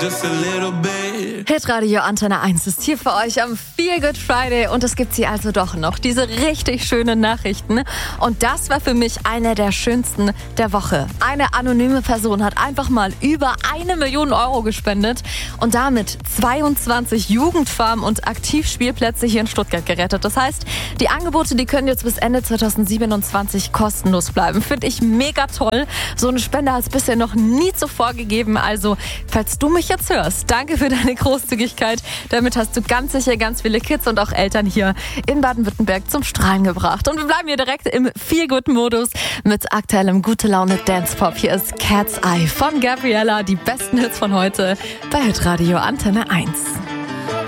just a little bit. Hitradio Antenne 1 ist hier für euch am Feel Good Friday und es gibt sie also doch noch, diese richtig schönen Nachrichten. Und das war für mich eine der schönsten der Woche. Eine anonyme Person hat einfach mal über 1 Million Euro gespendet und damit 22 Jugendfarmen und Aktivspielplätze hier in Stuttgart gerettet. Das heißt, die Angebote, die können jetzt bis Ende 2027 kostenlos bleiben. Finde ich mega toll. So eine Spende hat es bisher noch nie zuvor gegeben. Also, falls du mich jetzt hörst, danke für deine Großzügigkeit. Damit hast du ganz sicher ganz viele Kids und auch Eltern hier in Baden-Württemberg zum Strahlen gebracht. Und wir bleiben hier direkt im Feel-Good-Modus mit aktuellem Gute-Laune-Dance-Pop. Hier ist Cat's Eye von Gabriella. Die besten Hits von heute bei Hitradio Antenne 1.